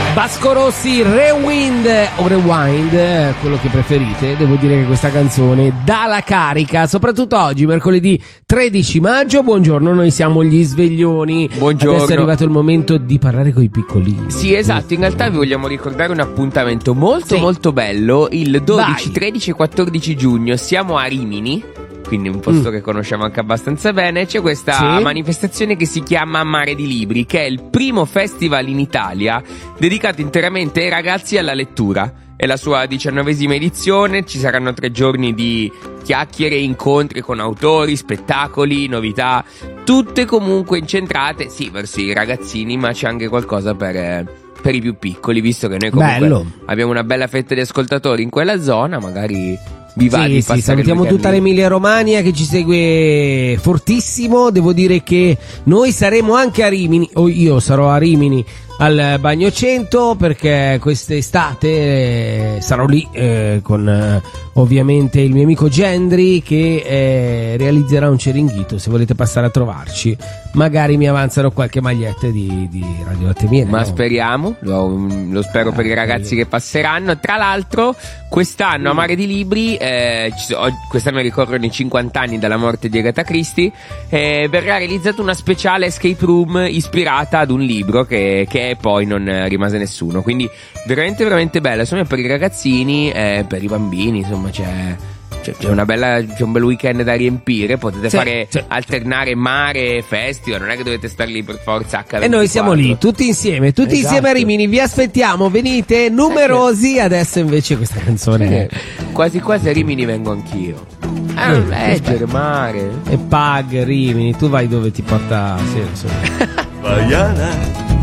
Vasco Rossi, Rewind o Rewind, quello che preferite. Devo dire che questa canzone dà la carica, soprattutto oggi, mercoledì 13 maggio. Buongiorno, noi siamo gli sveglioni. Buongiorno. Adesso è arrivato il momento di parlare con i piccolini. Sì, esatto, in realtà vi vogliamo ricordare un appuntamento molto bello. Il 12, 13 e 14 giugno siamo a Rimini, quindi un posto che conosciamo anche abbastanza bene. C'è questa manifestazione che si chiama Mare di Libri, che è il primo festival in Italia dedicato interamente ai ragazzi e alla lettura. È la sua 19ª edizione, ci saranno 3 giorni di chiacchiere, incontri con autori, spettacoli, novità, tutte comunque incentrate, sì, verso i ragazzini, ma c'è anche qualcosa per i più piccoli, visto che noi comunque abbiamo una bella fetta di ascoltatori in quella zona, magari vi va di passare. Salutiamo tutta l'Emilia Romagna che ci segue fortissimo. Devo dire che noi saremo anche a Rimini, o io sarò a Rimini al Bagno 100, perché quest'estate sarò lì con ovviamente il mio amico Gendry che realizzerà un ceringhito. Se volete passare a trovarci, magari mi avanzano qualche maglietta di Radio Latte Miele. Ma speriamo, lo spero per i ragazzi che passeranno. Tra l'altro quest'anno a Mare di Libri, quest'anno ricorrono i 50 anni dalla morte di Agatha Christie, verrà realizzata una speciale escape room ispirata ad un libro che poi non rimase nessuno, quindi veramente bella, insomma, per i ragazzini e per i bambini, insomma c'è un bel weekend da riempire. Potete alternare mare e festival, non è che dovete stare lì per forza H24. E noi siamo lì tutti insieme insieme a Rimini, vi aspettiamo, venite numerosi. Adesso invece questa canzone quasi a Rimini vengo anch'io a leggere mare e Pag Rimini, tu vai dove ti porta. Baiana